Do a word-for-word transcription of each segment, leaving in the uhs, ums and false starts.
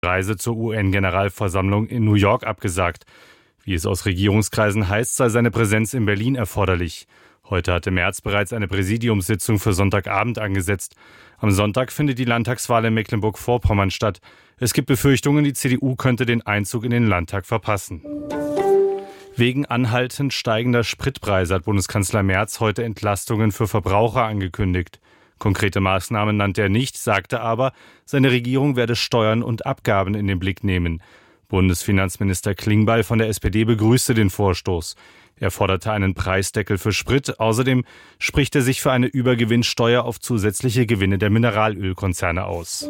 Reise zur U N-Generalversammlung in New York abgesagt. Wie es aus Regierungskreisen heißt, sei seine Präsenz in Berlin erforderlich. Heute hatte Merz bereits eine Präsidiumssitzung für Sonntagabend angesetzt. Am Sonntag findet die Landtagswahl in Mecklenburg-Vorpommern statt. Es gibt Befürchtungen, die C D U könnte den Einzug in den Landtag verpassen. Wegen anhaltend steigender Spritpreise hat Bundeskanzler Merz heute Entlastungen für Verbraucher angekündigt. Konkrete Maßnahmen nannte er nicht, sagte aber, seine Regierung werde Steuern und Abgaben in den Blick nehmen. Bundesfinanzminister Klingbeil von der S P D begrüßte den Vorstoß. Er forderte einen Preisdeckel für Sprit. Außerdem spricht er sich für eine Übergewinnsteuer auf zusätzliche Gewinne der Mineralölkonzerne aus.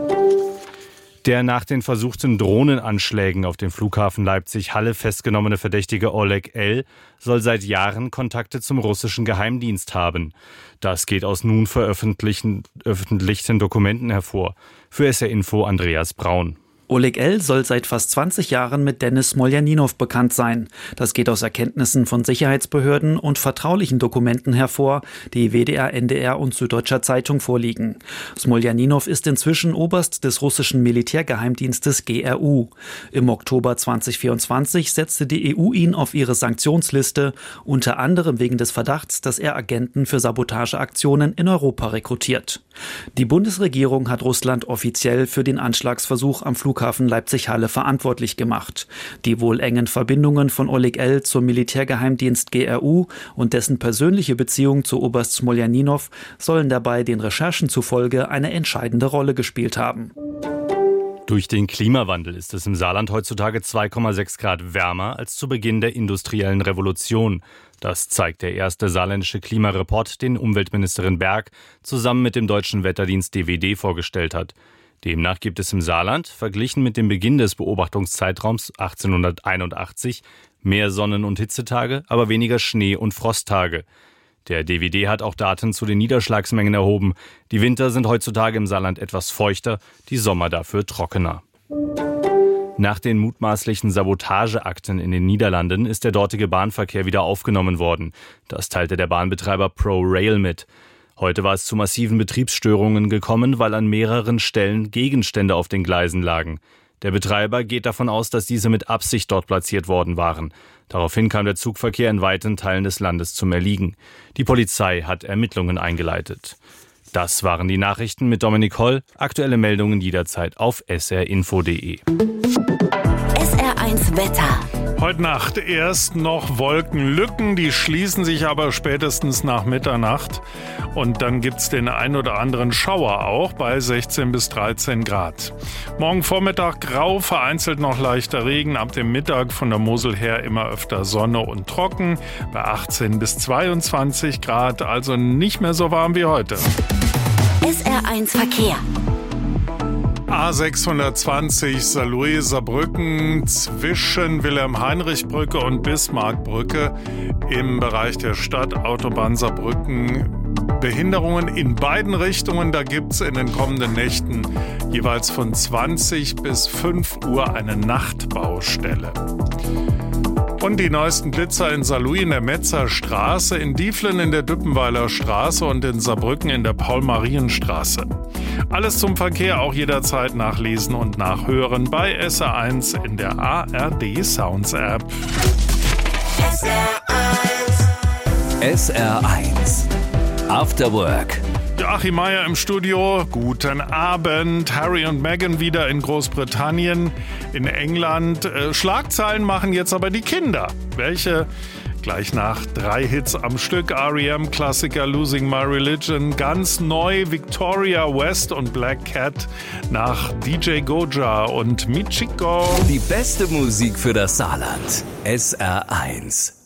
Der nach den versuchten Drohnenanschlägen auf dem Flughafen Leipzig-Halle festgenommene Verdächtige Oleg L. soll seit Jahren Kontakte zum russischen Geheimdienst haben. Das geht aus nun veröffentlichten öffentlichen Dokumenten hervor. Für S R Info Andreas Braun. Oleg L. soll seit fast zwanzig Jahren mit Dennis Smoljaninow bekannt sein. Das geht aus Erkenntnissen von Sicherheitsbehörden und vertraulichen Dokumenten hervor, die W D R, N D R und Süddeutscher Zeitung vorliegen. Smoljaninow ist inzwischen Oberst des russischen Militärgeheimdienstes G R U. Im Oktober zweitausendvierundzwanzig setzte die E U ihn auf ihre Sanktionsliste, unter anderem wegen des Verdachts, dass er Agenten für Sabotageaktionen in Europa rekrutiert. Die Bundesregierung hat Russland offiziell für den Anschlagsversuch am Flughafen Leipzig-Halle verantwortlich gemacht. Die wohl engen Verbindungen von Oleg L. zum Militärgeheimdienst G R U und dessen persönliche Beziehung zu Oberst Smoljaninow sollen dabei den Recherchen zufolge eine entscheidende Rolle gespielt haben. Durch den Klimawandel ist es im Saarland heutzutage zwei Komma sechs Grad wärmer als zu Beginn der industriellen Revolution. Das zeigt der erste saarländische Klimareport, den Umweltministerin Berg zusammen mit dem Deutschen Wetterdienst D W D vorgestellt hat. Demnach gibt es im Saarland, verglichen mit dem Beginn des Beobachtungszeitraums achtzehnhunderteinundachtzig, mehr Sonnen- und Hitzetage, aber weniger Schnee- und Frosttage. Der D W D hat auch Daten zu den Niederschlagsmengen erhoben. Die Winter sind heutzutage im Saarland etwas feuchter, die Sommer dafür trockener. Nach den mutmaßlichen Sabotageakten in den Niederlanden ist der dortige Bahnverkehr wieder aufgenommen worden. Das teilte der Bahnbetreiber ProRail mit. Heute war es zu massiven Betriebsstörungen gekommen, weil an mehreren Stellen Gegenstände auf den Gleisen lagen. Der Betreiber geht davon aus, dass diese mit Absicht dort platziert worden waren. Daraufhin kam der Zugverkehr in weiten Teilen des Landes zum Erliegen. Die Polizei hat Ermittlungen eingeleitet. Das waren die Nachrichten mit Dominik Holl. Aktuelle Meldungen jederzeit auf s r info punkt d e. S R eins Wetter. Heute Nacht erst noch Wolkenlücken, die schließen sich aber spätestens nach Mitternacht. Und dann gibt's den ein oder anderen Schauer auch bei sechzehn bis dreizehn Grad. Morgen Vormittag grau, vereinzelt noch leichter Regen. Ab dem Mittag von der Mosel her immer öfter Sonne und trocken. Bei achtzehn bis zweiundzwanzig Grad, also nicht mehr so warm wie heute. S R eins Verkehr. A sechshundertzwanzig Saarlouis Saarbrücken zwischen Wilhelm-Heinrich-Brücke und Bismarckbrücke im Bereich der Stadtautobahn Saarbrücken. Behinderungen in beiden Richtungen, da gibt's in den kommenden Nächten jeweils von zwanzig bis fünf Uhr eine Nachtbaustelle. Und die neuesten Blitzer in Saarlouis in der Metzer Straße, in Dieflen in der Düppenweiler Straße und in Saarbrücken in der Paul-Marien-Straße. Alles zum Verkehr auch jederzeit nachlesen und nachhören bei S R eins in der A R D Sounds App. S R eins. S R eins. After Work. Joachim Meier im Studio. Guten Abend. Harry und Meghan wieder in Großbritannien, in England. Äh, Schlagzeilen machen jetzt aber die Kinder. Welche? Gleich nach drei Hits am Stück. R E M-Klassiker Losing My Religion. Ganz neu Victoria West und Black Cat nach D J Goja und Michiko. Die beste Musik für das Saarland. S R eins.